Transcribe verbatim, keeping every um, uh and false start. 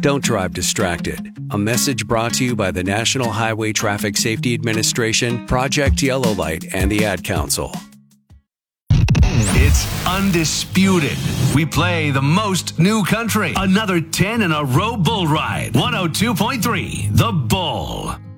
Don't drive distracted. A message brought to you by the National Highway Traffic Safety Administration, Project Yellow Light, and the Ad Council. It's undisputed. We play the most new country. Another ten in a row bull ride. one oh two point three, The Bull.